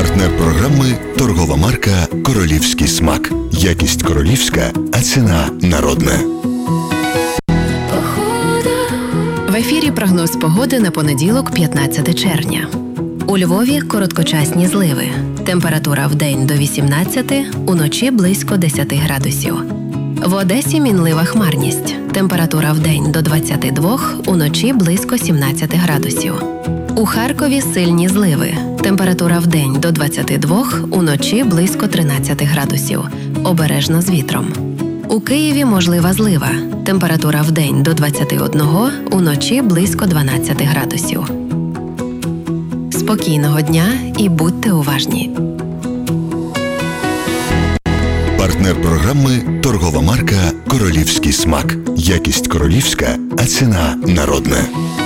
Партнер програми – торгова марка «Королівський смак». Якість королівська, а ціна народна. В ефірі прогноз погоди на понеділок, 15 червня. У Львові короткочасні зливи. Температура вдень до 18, уночі близько 10 градусів. В Одесі мінлива хмарність. Температура вдень до 22, уночі близько 17 градусів. У Харкові сильні зливи. Температура вдень до 22, уночі близько 13 градусів. Обережно з вітром. У Києві можлива злива. Температура вдень до 21, уночі близько 12 градусів. Спокійного дня і будьте уважні. Партнер програми – торгова марка «Королівський смак». Якість королівська, а ціна народна.